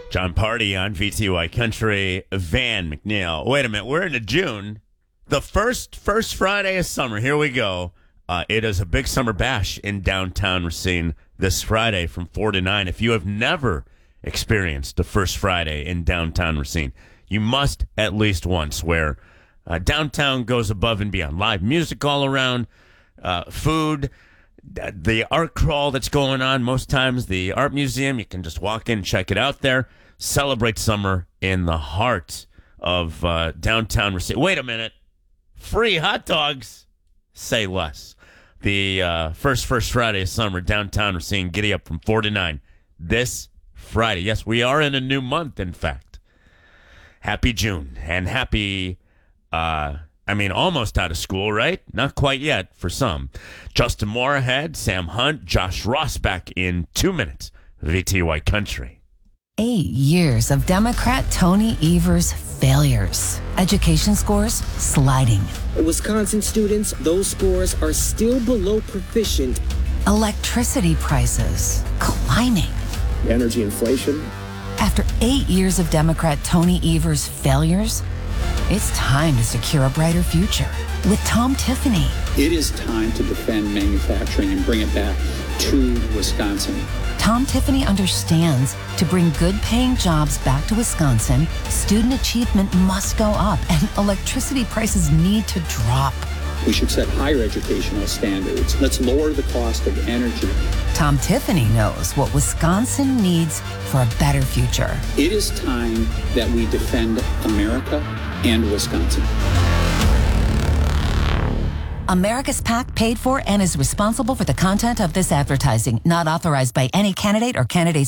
John Party on VTY Country, Van McNeil. Wait a minute, we're into June. The first Friday of summer. Here we go. It is a big summer bash in downtown Racine this Friday from 4 to 9. If you have never experienced the first Friday in downtown Racine, you must at least once, where downtown goes above and beyond. Live music all around, food, the art crawl that's going on. Most times the art museum, you can just walk in and check it out there. Celebrate summer in the heart of downtown Racine. Wait a minute. Free hot dogs. Say less. The first Friday of summer, downtown Racine, giddy up from 4 to 9 this Friday. Yes, we are in a new month, in fact. Happy June and happy, almost out of school, right? Not quite yet for some. Justin Moorhead, Sam Hunt, Josh Ross back in 2 minutes. VTY Country. 8 years of Democrat Tony Evers' failures. Education scores sliding. Wisconsin students, those scores are still below proficient. Electricity prices climbing. Energy inflation. After 8 years of Democrat Tony Evers' failures, it's time to secure a brighter future with Tom Tiffany. It is time to defend manufacturing and bring it back to Wisconsin. Tom Tiffany understands to bring good-paying jobs back to Wisconsin, student achievement must go up and electricity prices need to drop. We should set higher educational standards. Let's lower the cost of energy. Tom Tiffany knows what Wisconsin needs for a better future. It is time that we defend America and Wisconsin. America's PAC paid for and is responsible for the content of this advertising, not authorized by any candidate or candidate